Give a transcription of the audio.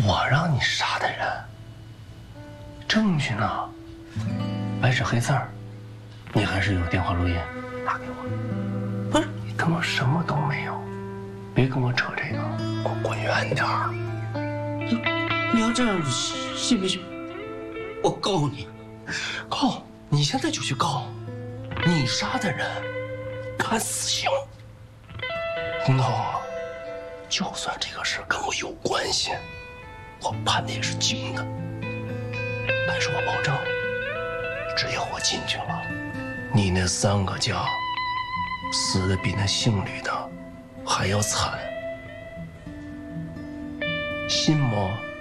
我让你杀的人，证据呢？白纸黑字儿，你还是有电话录音，拿给我。不是你他妈什么都没有，别跟我扯这个，给我滚远点儿。 你要这样信不信？我告你， 告！你现在就去告！你杀的人，判死刑。红头，就算这个事跟我有关系，我判的也是轻的。但是我保证，只要我进去了，你那3个家死的比那姓吕的还要惨，信吗？